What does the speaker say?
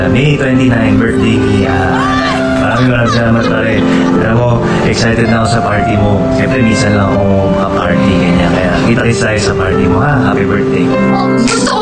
May 29, birthday ni maraming salamat pare. Alam mo, excited na ako sa party mo. Siyempre, minsan lang ako makaparty, ganyan. Kaya kita-kits tayo sa party mo, ha? Happy birthday. Gusto ko